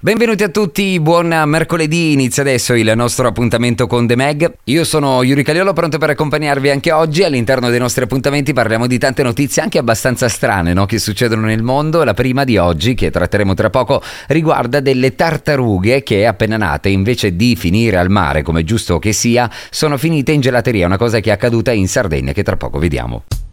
Benvenuti a tutti, buon mercoledì, inizia adesso il nostro appuntamento con The Mag. Io sono Yuri Caliolo, pronto per accompagnarvi anche oggi. All'interno dei nostri appuntamenti parliamo di tante notizie anche abbastanza strane, no? Che succedono nel mondo. La prima di oggi, che tratteremo tra poco, riguarda delle tartarughe che appena nate, invece di finire al mare come giusto che sia, sono finite in gelateria, una cosa che è accaduta in Sardegna che tra poco vediamo.